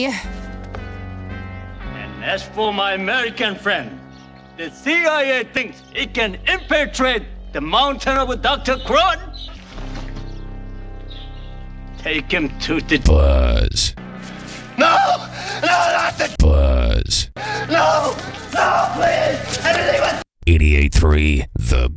me. And as for my American friend, the CIA thinks it can infiltrate the mountain of Dr. Kron. Take him to the Buzz. No, not the Buzz. no, please. Everything was 88.3 The